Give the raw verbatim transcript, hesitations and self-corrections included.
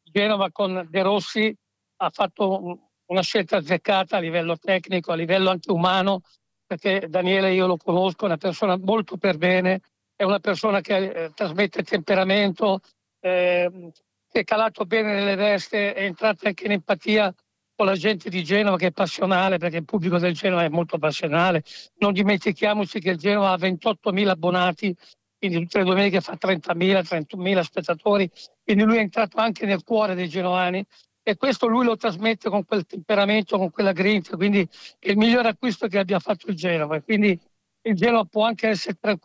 Genova con De Rossi ha fatto una scelta azzeccata a livello tecnico, a livello anche umano, perché Daniele io lo conosco, è una persona molto per bene, è una persona che eh, trasmette temperamento, eh, che è calato bene nelle veste, è entrato anche in empatia con la gente di Genova che è passionale, perché il pubblico del Genova è molto passionale. Non dimentichiamoci che il Genova ha ventottomila abbonati, quindi tutte le domeniche fa trentamila, trentunomila spettatori, quindi lui è entrato anche nel cuore dei genovani e questo lui lo trasmette con quel temperamento, con quella grinta, quindi è il miglior acquisto che abbia fatto il Genova, quindi il Genova può anche essere tranquillo